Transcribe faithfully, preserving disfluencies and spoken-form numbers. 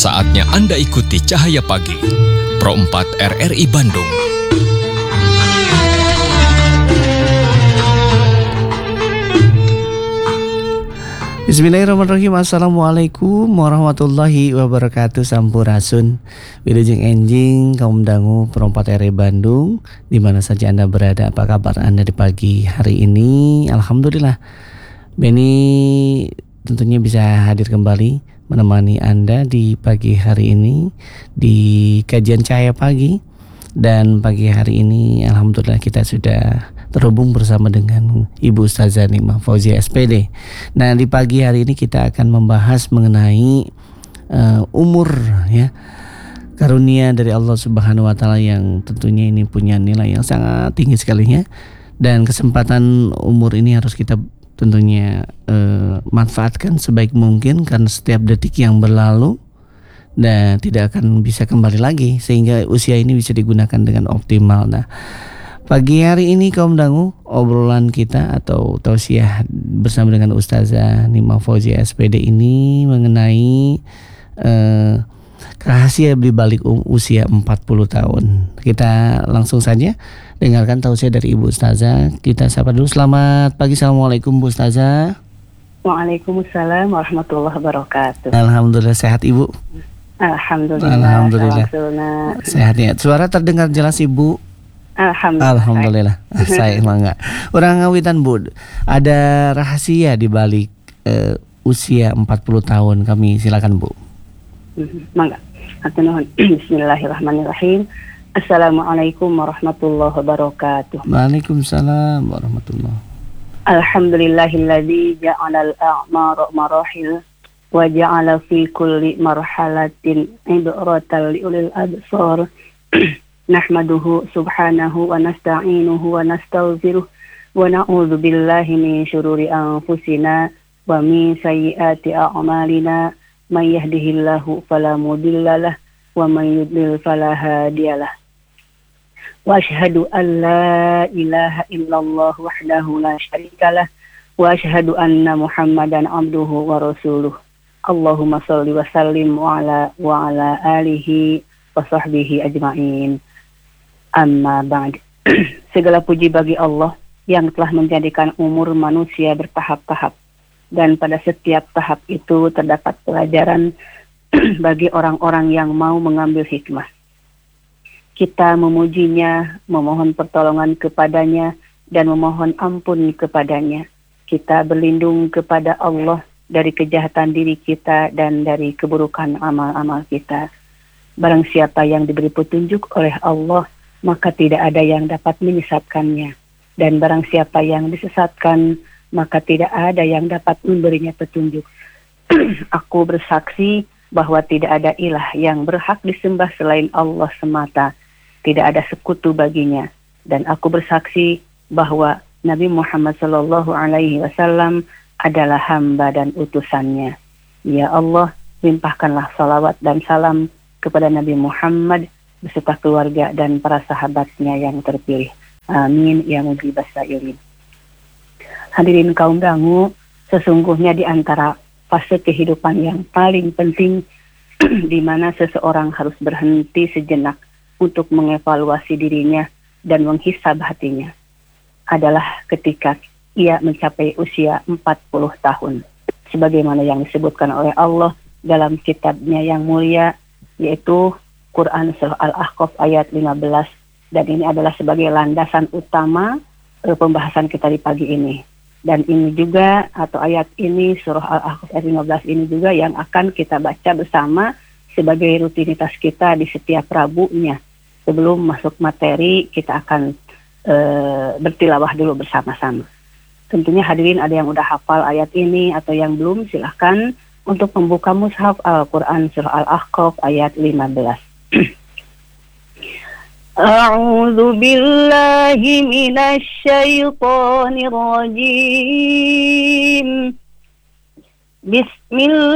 Saatnya Anda ikuti Cahaya Pagi, Pro empat R R I Bandung. Bismillahirrahmanirrahim. Assalamualaikum warahmatullahi wabarakatuh. Sampurasun Wilujeng enjing kaum dangu Pro empat R R I Bandung, di mana saja Anda berada. Apa kabar Anda di pagi hari ini? Alhamdulillah, Beni tentunya bisa hadir kembali menemani Anda di pagi hari ini di kajian Cahaya Pagi. Dan pagi hari ini alhamdulillah kita sudah terhubung bersama dengan Ibu Ustazah Nimah Fauzia S P D. Nah, di pagi hari ini kita akan membahas mengenai uh, umur, ya, karunia dari Allah Subhanahu wa taala yang tentunya ini punya nilai yang sangat tinggi sekali, ya. Dan kesempatan umur ini harus kita tentunya uh, manfaatkan sebaik mungkin, karena setiap detik yang berlalu dan tidak akan bisa kembali lagi, sehingga usia ini bisa digunakan dengan optimal. Nah, pagi hari ini kaum dangu, obrolan kita atau tausiah bersama dengan Ustazah Nimah Fauzia S P D ini mengenai eh, rahasia di balik usia empat puluh tahun. Kita langsung saja dengarkan tausiah dari Ibu Ustazah. Kita sapa dulu. Selamat pagi, Assalamualaikum Bu Ustazah. Waalaikumsalam warahmatullahi wabarakatuh. Alhamdulillah, sehat Ibu? Alhamdulillah. Alhamdulillah. Sehat ya. Suara terdengar jelas Ibu? Alhamdulillah. Alhamdulillah. Saya mangga. Orang ngawitan Bu, ada rahasia di balik uh, usia empat puluh tahun. Kami silakan Bu. Mangga. Atur Bismillahirrahmanirrahim. Assalamualaikum warahmatullahi wabarakatuh. Waalaikumsalam warahmatullahi. Alhamdulillahilladzi ja'alal a'mara marahil wa ja'ala fi kulli marhalatin ibratan liulil absar. Nahmaduhu subhanahu wa nasta'inuhu wa nastaghfiruh wa na'udzu billahi min syururi anfusina wa min sayyiati a'malina. May yahdihillahu fala mudhillalah wa may yudlil fala hadiyalah. Wa asyhadu an la ilaha illallah wahdahu la syarikalah wa asyhadu anna Muhammadan abduhu wa rasuluh. Allahumma shalli wa sallim wa ala wa ala alihi wa sahbihi ajma'in. Amma ba'd. Segala puji bagi Allah yang telah menjadikan umur manusia bertahap-tahap, dan pada setiap tahap itu terdapat pelajaran bagi orang-orang yang mau mengambil hikmah. Kita memujinya, memohon pertolongan kepadanya, dan memohon ampun kepadanya. Kita berlindung kepada Allah dari kejahatan diri kita dan dari keburukan amal-amal kita. Barang siapa yang diberi petunjuk oleh Allah, maka tidak ada yang dapat menyesatkannya. Dan barang siapa yang disesatkan, maka tidak ada yang dapat memberinya petunjuk. Aku bersaksi bahwa tidak ada ilah yang berhak disembah selain Allah semata. Tidak ada sekutu baginya. Dan aku bersaksi bahwa Nabi Muhammad sallallahu alaihi wasallam adalah hamba dan utusannya. Ya Allah, limpahkanlah salawat dan salam kepada Nabi Muhammad beserta keluarga dan para sahabatnya yang terpilih. Amin ya mujibas sa'ilin. Hadirin kaum dangu, sesungguhnya di antara fase kehidupan yang paling penting di mana seseorang harus berhenti sejenak untuk mengevaluasi dirinya dan menghisab hatinya adalah ketika ia mencapai usia empat puluh tahun. Sebagaimana yang disebutkan oleh Allah dalam kitabnya yang mulia, yaitu Quran Surah Al-Ahqaf ayat lima belas. Dan ini adalah sebagai landasan utama e, pembahasan kita di pagi ini. Dan ini juga, atau ayat ini, Surah Al-Ahqaf ayat lima belas ini juga yang akan kita baca bersama sebagai rutinitas kita di setiap Rabunya. Sebelum masuk materi, kita akan e, bertilawah dulu bersama-sama. Tentunya hadirin ada yang udah hafal ayat ini atau yang belum, silahkan untuk membuka mushaf Al-Quran Surah Al-Ahqaf ayat lima belas. A'udzu billahi minasy syaithanir rajim. Bismillah.